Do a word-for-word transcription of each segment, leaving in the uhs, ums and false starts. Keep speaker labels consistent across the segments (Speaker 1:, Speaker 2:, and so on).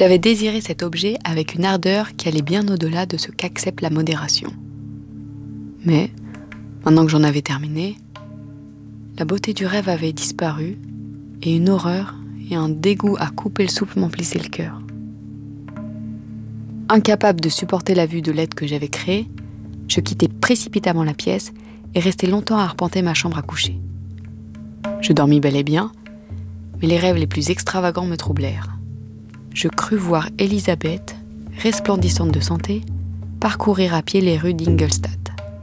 Speaker 1: J'avais désiré cet objet avec une ardeur qui allait bien au-delà de ce qu'accepte la modération. Mais, maintenant que j'en avais terminé, la beauté du rêve avait disparu et une horreur et un dégoût à couper le souffle m'emplissaient le cœur. Incapable de supporter la vue de l'être que j'avais créé, je quittai précipitamment la pièce et restai longtemps à arpenter ma chambre à coucher. Je dormis bel et bien, mais les rêves les plus extravagants me troublèrent. Je crus voir Elisabeth, resplendissante de santé, parcourir à pied les rues d'Ingolstadt.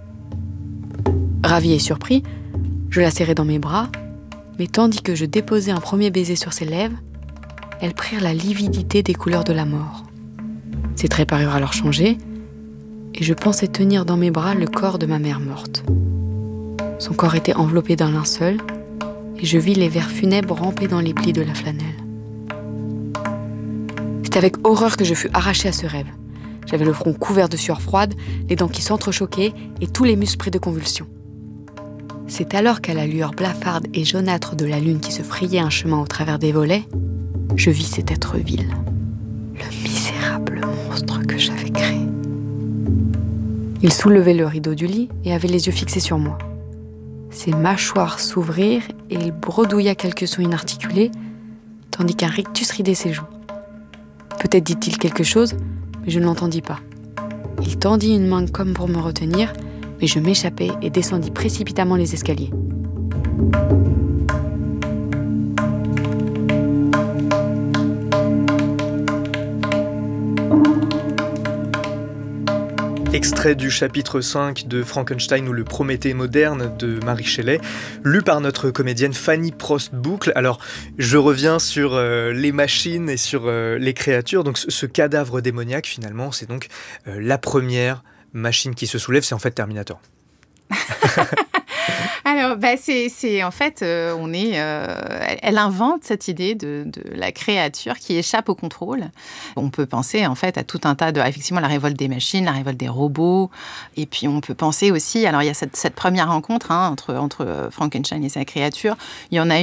Speaker 1: Ravi et surpris, je la serrai dans mes bras, mais tandis que je déposai un premier baiser sur ses lèvres, elles prirent la lividité des couleurs de la mort. Ses traits parurent alors changer, et je pensais tenir dans mes bras le corps de ma mère morte. Son corps était enveloppé d'un linceul, et je vis les vers funèbres ramper dans les plis de la flanelle. C'est avec horreur que je fus arrachée à ce rêve. J'avais le front couvert de sueur froide, les dents qui s'entrechoquaient et tous les muscles pris de convulsions. C'est alors qu'à la lueur blafarde et jaunâtre de la lune qui se frayait un chemin au travers des volets, je vis cet être vil, le misérable monstre que j'avais créé. Il soulevait le rideau du lit et avait les yeux fixés sur moi. Ses mâchoires s'ouvrirent et il bredouilla quelques sons inarticulés, tandis qu'un rictus ridait ses joues. Peut-être dit-il quelque chose, mais je ne l'entendis pas. Il tendit une main comme pour me retenir, mais je m'échappai et descendis précipitamment les escaliers.
Speaker 2: Extrait du chapitre cinq de Frankenstein ou le Prométhée moderne de Mary Shelley, lu par notre comédienne Fanny Prost-Boucle. Alors, je reviens sur euh, les machines et sur euh, les créatures. Donc, ce, ce cadavre démoniaque, finalement, c'est donc euh, la première machine qui se soulève, c'est en fait Terminator.
Speaker 3: Alors, bah, c'est, c'est en fait, euh, on est, euh, elle invente cette idée de, de la créature qui échappe au contrôle. On peut penser en fait à tout un tas de, effectivement, la révolte des machines, la révolte des robots, et puis on peut penser aussi, alors il y a cette, cette première rencontre hein, entre, entre Frankenstein et sa créature, il y en a